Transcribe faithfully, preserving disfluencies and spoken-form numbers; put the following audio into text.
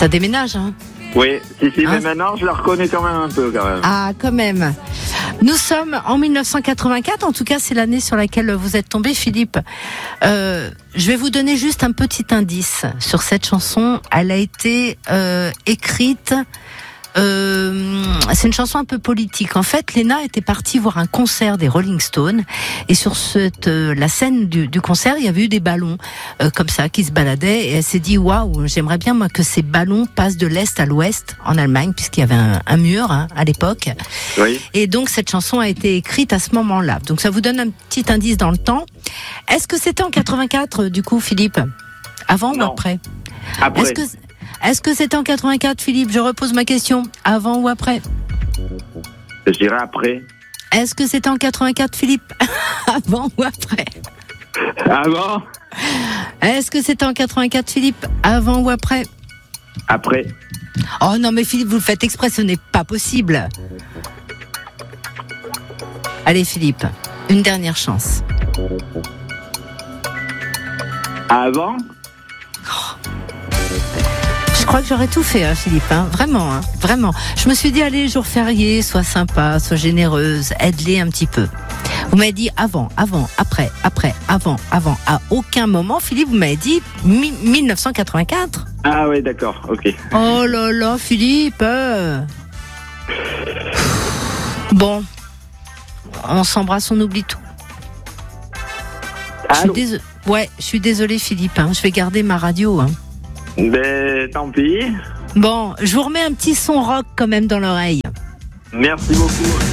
Ça déménage, hein? Oui, si, si, Hein mais maintenant, je la reconnais quand même un peu, quand même. Ah, quand même. Nous sommes en mille neuf cent quatre-vingt-quatre, en tout cas c'est l'année sur laquelle vous êtes tombé, Philippe. Euh, je vais vous donner juste un petit indice sur cette chanson. Elle a été euh, écrite... Euh, c'est une chanson un peu politique. En fait, Léna était partie voir un concert des Rolling Stones et sur cette euh, la scène du, du concert, il y avait eu des ballons euh, comme ça qui se baladaient et elle s'est dit waouh, j'aimerais bien moi que ces ballons passent de l'est à l'ouest en Allemagne puisqu'il y avait un, un mur hein, à l'époque. Oui. Et donc cette chanson a été écrite à ce moment-là. Donc ça vous donne un petit indice dans le temps. Est-ce que c'était en quatre-vingt-quatre du coup, Philippe? Avant Non. ou après? Après. Est-ce que Est-ce que c'était en quatre-vingt-quatre, Philippe? Je repose ma question. Avant ou après? Je dirais après. Est-ce que c'était en quatre-vingt-quatre, Philippe? Avant ou après? Avant. Est-ce que c'était en quatre-vingt-quatre, Philippe? Avant ou après? Après. Oh non, mais Philippe, vous le faites exprès, ce n'est pas possible. Allez, Philippe, une dernière chance. Avant. Je crois que j'aurais tout fait, hein, Philippe, hein, vraiment, hein, vraiment. Je me suis dit, allez, jour férié, sois sympa, sois généreuse, aide-les un petit peu. Vous m'avez dit avant, avant, après, après, avant, avant. À aucun moment, Philippe, vous m'avez dit mi- mille neuf cent quatre-vingt-quatre. Ah oui, d'accord, ok. Oh là là, Philippe. euh. Bon, on s'embrasse, on oublie tout. Je suis Allô. désolée. Ouais, je suis désolée, Philippe. Hein, je vais garder ma radio. Hein. Ben, tant pis. Bon, je vous remets un petit son rock quand même dans l'oreille. Merci beaucoup.